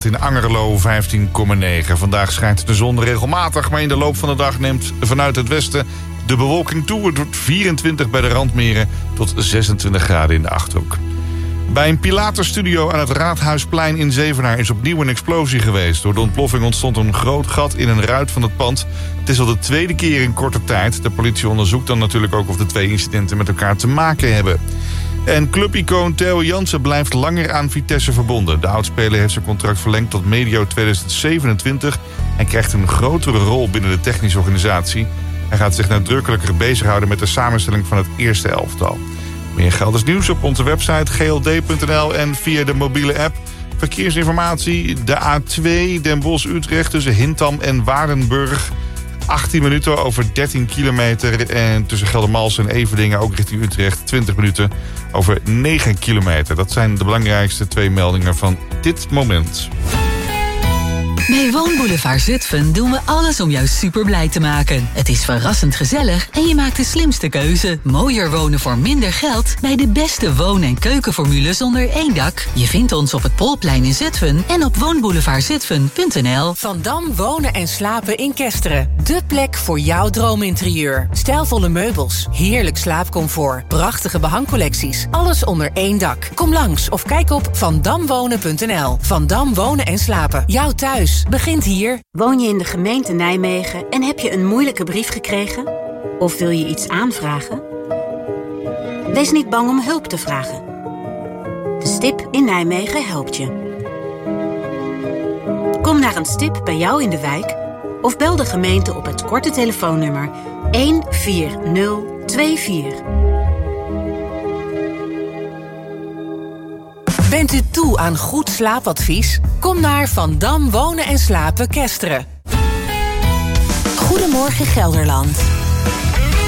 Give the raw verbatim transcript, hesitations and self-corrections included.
In Angerlo vijftien komma negen. Vandaag schijnt de zon regelmatig, maar in de loop van de dag neemt vanuit het westen de bewolking toe. Het wordt vierentwintig bij de randmeren tot zesentwintig graden in de Achterhoek. Bij een Pilatus-studio aan het Raadhuisplein in Zevenaar is opnieuw een explosie geweest. Door de ontploffing ontstond een groot gat in een ruit van het pand. Het is al de tweede keer in korte tijd. De politie onderzoekt dan natuurlijk ook of de twee incidenten met elkaar te maken hebben. En clubicoon Theo Jansen blijft langer aan Vitesse verbonden. De oudspeler heeft zijn contract verlengd tot medio tweeduizend zevenentwintig... en krijgt een grotere rol binnen de technische organisatie. Hij gaat zich nadrukkelijker bezighouden met de samenstelling van het eerste elftal. Meer Gelders nieuws op onze website g l d punt n l en via de mobiele app. Verkeersinformatie, de A twee Den Bosch-Utrecht tussen Hintham en Waardenburg. achttien minuten over dertien kilometer. En tussen Geldermalsen en Everdingen ook richting Utrecht twintig minuten over negen kilometer. Dat zijn de belangrijkste twee meldingen van dit moment. Bij Woonboulevard Zutphen doen we alles om jou super blij te maken. Het is verrassend gezellig en je maakt de slimste keuze. Mooier wonen voor minder geld bij de beste woon- en keukenformules onder één dak. Je vindt ons op het Polplein in Zutphen en op woonboulevard zutphen punt n l. Van Dam wonen en slapen in Kesteren. De plek voor jouw droominterieur. Stijlvolle meubels, heerlijk slaapcomfort, prachtige behangcollecties. Alles onder één dak. Kom langs of kijk op vandamwonen punt n l. Van Dam wonen en slapen. Jouw thuis begint hier. Woon je in de gemeente Nijmegen en heb je een moeilijke brief gekregen? Of wil je iets aanvragen? Wees niet bang om hulp te vragen. De Stip in Nijmegen helpt je. Kom naar een stip bij jou in de wijk of bel de gemeente op het korte telefoonnummer een vier nul twee vier. Bent u toe aan goed slaapadvies? Kom naar Van Dam wonen en slapen Kesteren. Goedemorgen Gelderland.